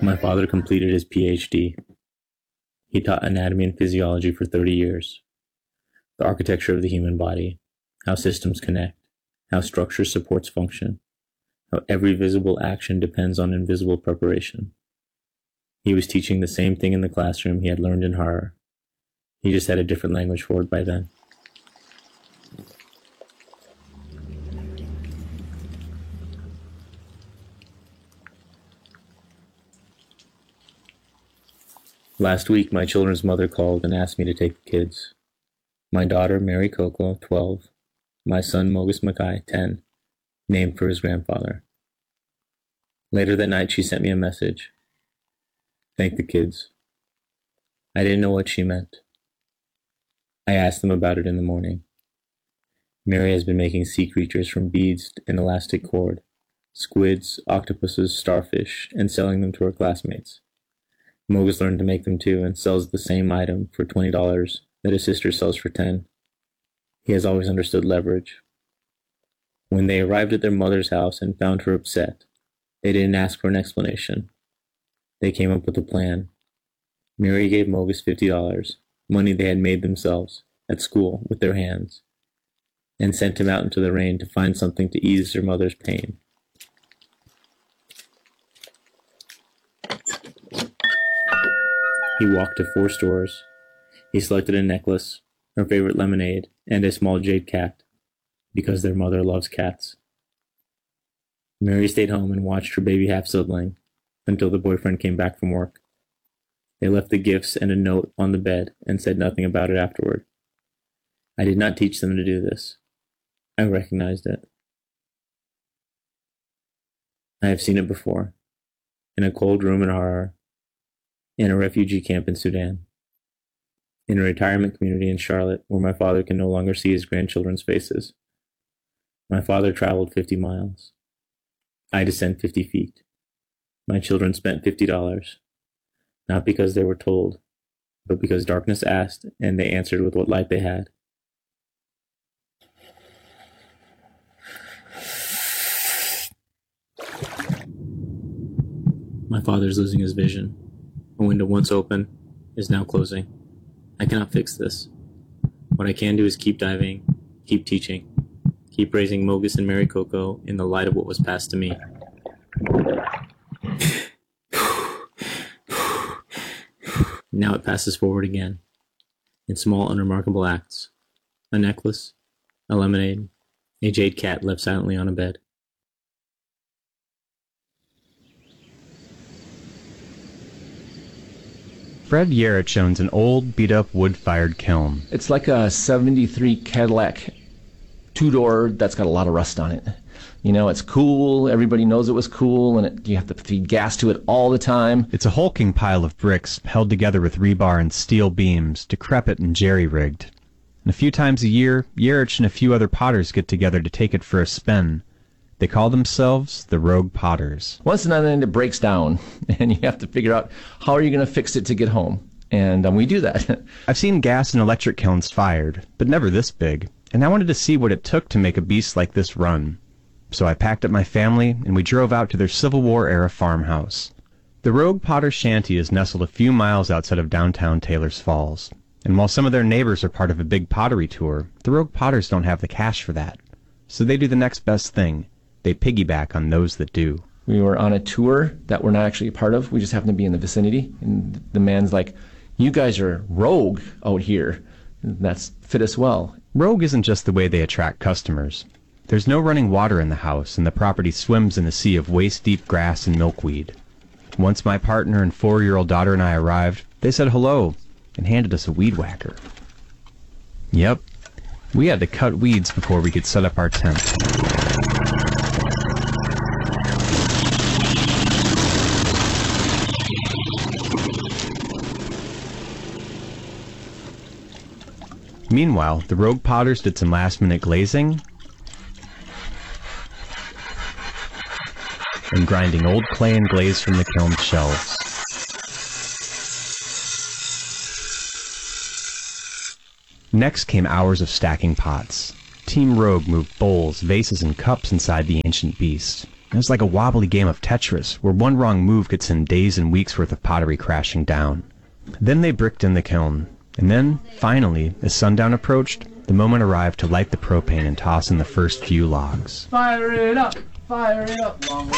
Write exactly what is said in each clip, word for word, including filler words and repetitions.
My father completed his P H D. He taught anatomy and physiology for thirty years. The architecture of the human body, how systems connect, how structure supports function, how every visible action depends on invisible preparation. He was teaching the same thing in the classroom he had learned in horror. He just had a different language for it by then. Last week, my children's mother called and asked me to take the kids. My daughter, Mary Coco, twelve. My son, Mogus Mackay, ten. Named for his grandfather. Later that night, she sent me a message. Thank the kids. I didn't know what she meant. I asked them about it in the morning. Mary has been making sea creatures from beads and elastic cord, squids, octopuses, starfish, and selling them to her classmates. Mogus learned to make them too and sells the same item for twenty dollars that his sister sells for ten dollars. He has always understood leverage. When they arrived at their mother's house and found her upset, they didn't ask for an explanation. They came up with a plan. Mary gave Mogus fifty dollars, money they had made themselves, at school, with their hands, and sent him out into the rain to find something to ease their mother's pain. He walked to four stores. He selected a necklace, her favorite lemonade, and a small jade cat, because their mother loves cats. Mary stayed home and watched her baby half-sibling until the boyfriend came back from work. They left the gifts and a note on the bed and said nothing about it afterward. I did not teach them to do this. I recognized it. I have seen it before, in a cold room in Harar, in a refugee camp in Sudan, in a retirement community in Charlotte where my father can no longer see his grandchildren's faces. My father traveled fifty miles. I descend fifty feet. My children spent fifty dollars, not because they were told, but because darkness asked and they answered with what light they had. My father is losing his vision. A window once open is now closing. I cannot fix this. What I can do is keep diving, keep teaching, keep raising Mogus and Mary Coco in the light of what was passed to me. Now it passes forward again, in small, unremarkable acts. A necklace, a lemonade, a jade cat left silently on a bed. Fred Yarich owns an old, beat-up, wood-fired kiln. It's like a seventy-three Cadillac two-door that's got a lot of rust on it. You know, it's cool, everybody knows it was cool, and it, you have to feed gas to it all the time. It's a hulking pile of bricks held together with rebar and steel beams, decrepit and jerry-rigged. And a few times a year, Yarich and a few other potters get together to take it for a spin. They call themselves the Rogue Potters. Once and then it breaks down, and you have to figure out how are you going to fix it to get home. And um, we do that. I've seen gas and electric kilns fired, but never this big. And I wanted to see what it took to make a beast like this run. So I packed up my family, and we drove out to their Civil War-era farmhouse. The Rogue Potter Shanty is nestled a few miles outside of downtown Taylor's Falls. And while some of their neighbors are part of a big pottery tour, the Rogue Potters don't have the cash for that. So they do the next best thing. They piggyback on those that do. We were on a tour that we're not actually a part of. We just happened to be in the vicinity. And the man's like, you guys are rogue out here. And that's fit us well. Rogue isn't just the way they attract customers. There's no running water in the house, and the property swims in a sea of waist-deep grass and milkweed. Once my partner and four-year-old daughter and I arrived, they said hello and handed us a weed whacker. Yep, we had to cut weeds before we could set up our tent. Meanwhile, the Rogue Potters did some last-minute glazing and grinding old clay and glaze from the kiln shelves. Next came hours of stacking pots. Team Rogue moved bowls, vases, and cups inside the ancient beast. It was like a wobbly game of Tetris, where one wrong move could send days and weeks worth of pottery crashing down. Then they bricked in the kiln, and then, finally, as sundown approached, the moment arrived to light the propane and toss in the first few logs. Fire it up! Fire it up! Long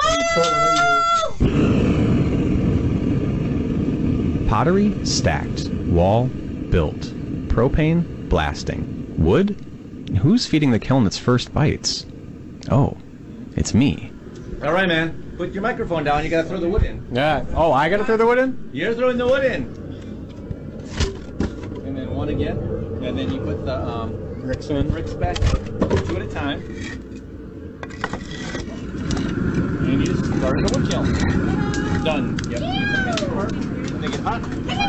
Pottery stacked, wall built, propane blasting, wood? Who's feeding the kiln its first bites? Oh, it's me. All right, man. Put your microphone down. You gotta throw the wood in. Yeah. Oh, I gotta throw the wood in? You're throwing the wood in. And then one again. And then you put the um, Bricks in. bricks back. Two at a time. And you just start in the wood kiln. Done. Yep. When they get hot,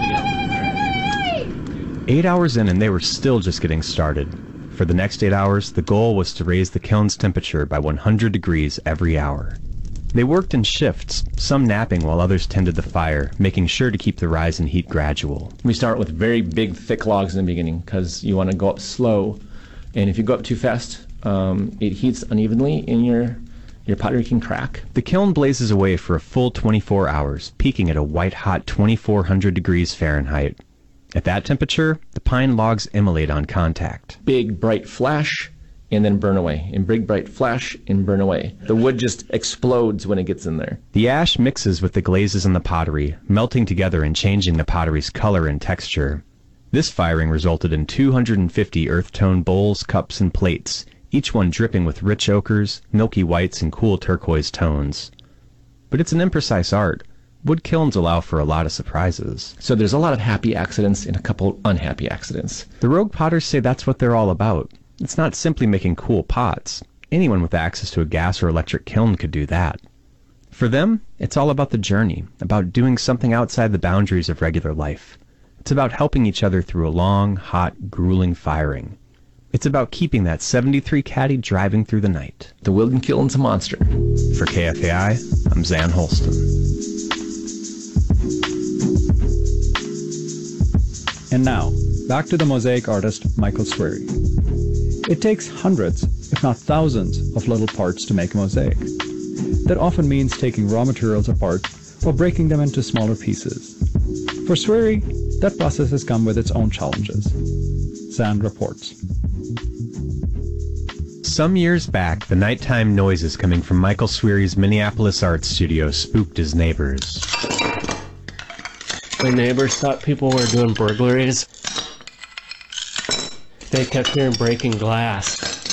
Eight hours in and they were still just getting started. For the next eight hours, the goal was to raise the kiln's temperature by one hundred degrees every hour. They worked in shifts, some napping while others tended the fire, making sure to keep the rise in heat gradual. We start with very big, thick logs in the beginning because you want to go up slow. And if you go up too fast, um, it heats unevenly and your, your pottery can crack. The kiln blazes away for a full twenty-four hours, peaking at a white-hot twenty-four hundred degrees Fahrenheit. At that temperature, the pine logs immolate on contact. Big, bright flash, and then burn away. And big, bright flash, and burn away. The wood just explodes when it gets in there. The ash mixes with the glazes in the pottery, melting together and changing the pottery's color and texture. This firing resulted in two hundred fifty earth-tone bowls, cups, and plates, each one dripping with rich ochres, milky whites, and cool turquoise tones. But it's an imprecise art. Wood kilns allow for a lot of surprises. So there's a lot of happy accidents and a couple unhappy accidents. The rogue potters say that's what they're all about. It's not simply making cool pots. Anyone with access to a gas or electric kiln could do that. For them, it's all about the journey, about doing something outside the boundaries of regular life. It's about helping each other through a long, hot, grueling firing. It's about keeping that seventy-three caddy driving through the night. The Wilden Kiln's a monster. For K F A I, I'm Zan Holston. And now, back to the mosaic artist Michael Swery. It takes hundreds, if not thousands, of little parts to make a mosaic. That often means taking raw materials apart or breaking them into smaller pieces. For Swery, that process has come with its own challenges. Zan reports. Some years back, the nighttime noises coming from Michael Swery's Minneapolis art studio spooked his neighbors. My neighbors thought people were doing burglaries. They kept hearing breaking glass.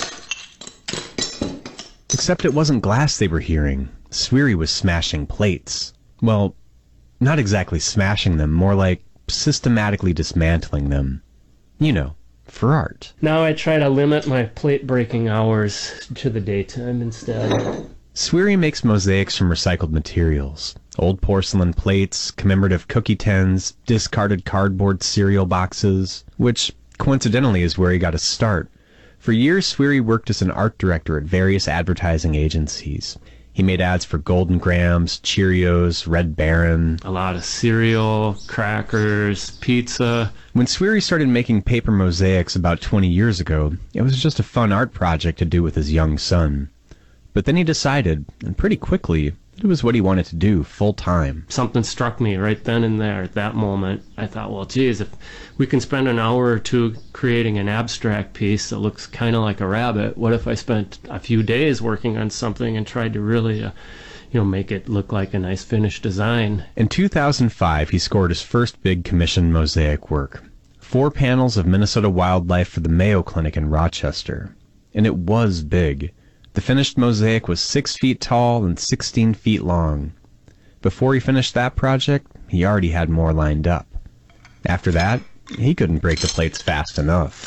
Except it wasn't glass they were hearing. Swery was smashing plates. Well, not exactly smashing them, more like systematically dismantling them. You know, for art. Now I try to limit my plate breaking hours to the daytime instead. Swery makes mosaics from recycled materials. Old porcelain plates, commemorative cookie tins, discarded cardboard cereal boxes, which coincidentally is where he got his start. For years, Swery worked as an art director at various advertising agencies. He made ads for Golden Grams, Cheerios, Red Baron. A lot of cereal, crackers, pizza. When Swery started making paper mosaics about twenty years ago, it was just a fun art project to do with his young son. But then he decided, and pretty quickly, that it was what he wanted to do full-time. Something struck me right then and there at that moment. I thought, well, geez, if we can spend an hour or two creating an abstract piece that looks kind of like a rabbit, what if I spent a few days working on something and tried to really, uh, you know, make it look like a nice finished design? In two thousand five, he scored his first big commissioned mosaic work. Four panels of Minnesota wildlife for the Mayo Clinic in Rochester. And it was big. The finished mosaic was six feet tall and sixteen feet long. Before he finished that project, he already had more lined up. After that, he couldn't break the plates fast enough.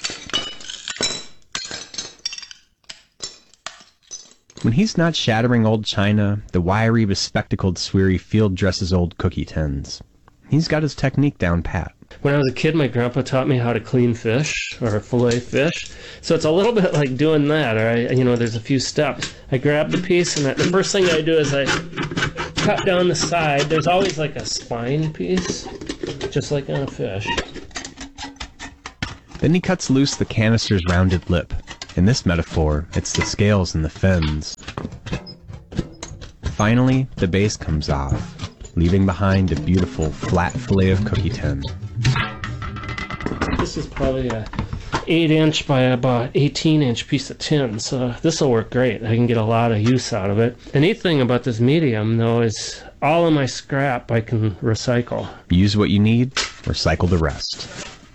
When he's not shattering old china, the wiry, bespectacled Swery field dresses old cookie tins. He's got his technique down pat. When I was a kid, my grandpa taught me how to clean fish or fillet fish. So it's a little bit like doing that. Or I, you know, there's a few steps. I grab the piece, and I, the first thing I do is I cut down the side. There's always like a spine piece, just like on a fish. Then he cuts loose the canister's rounded lip. In this metaphor, it's the scales and the fins. Finally, the base comes off, leaving behind a beautiful flat fillet of cookie tin. This is probably a eight inch by about eighteen inch piece of tin, so this will work great. I can get a lot of use out of it. The neat thing about this medium, though, is all of my scrap I can recycle. Use what you need, recycle the rest.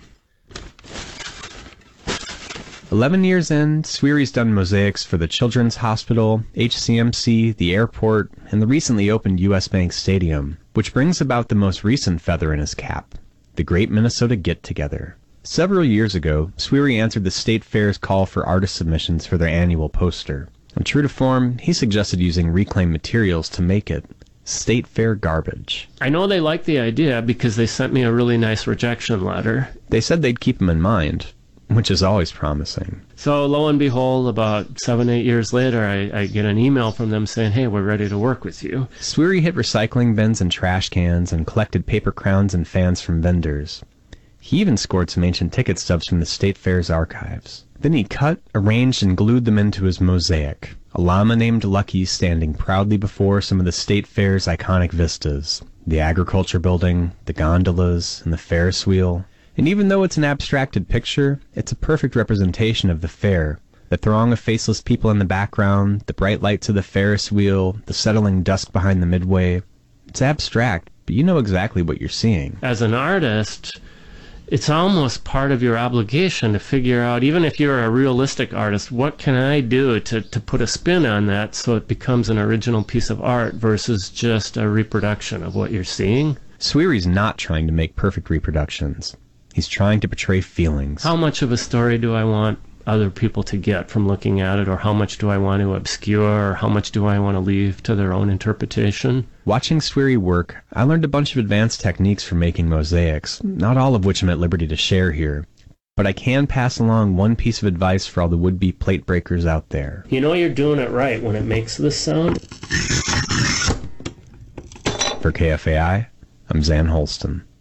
Eleven years in, Sweary's done mosaics for the Children's Hospital, H C M C, the airport, and the recently opened U S Bank Stadium, which brings about the most recent feather in his cap, the Great Minnesota Get-Together. Several years ago, Sweary answered the State Fair's call for artist submissions for their annual poster. And true to form, he suggested using reclaimed materials to make it. State Fair garbage. I know they liked the idea because they sent me a really nice rejection letter. They said they'd keep him in mind, which is always promising. So lo and behold, about seven, eight years later, I, I get an email from them saying, hey, we're ready to work with you. Sweary hit recycling bins and trash cans and collected paper crowns and fans from vendors. He even scored some ancient ticket stubs from the State Fair's archives. Then he cut, arranged, and glued them into his mosaic. A llama named Lucky standing proudly before some of the State Fair's iconic vistas. The agriculture building, the gondolas, and the Ferris wheel. And even though it's an abstracted picture, it's a perfect representation of the fair. The throng of faceless people in the background, the bright lights of the Ferris wheel, the settling dusk behind the midway. It's abstract, but you know exactly what you're seeing. As an artist, it's almost part of your obligation to figure out, even if you're a realistic artist, what can I do to, to put a spin on that so it becomes an original piece of art versus just a reproduction of what you're seeing? Sweary's not trying to make perfect reproductions. He's trying to portray feelings. How much of a story do I want other people to get from looking at it, or how much do I want to obscure, or how much do I want to leave to their own interpretation? Watching Sweary work, I learned a bunch of advanced techniques for making mosaics, not all of which I'm at liberty to share here. But I can pass along one piece of advice for all the would-be plate breakers out there. You know you're doing it right when it makes this sound. For K F A I, I'm Zan Holston.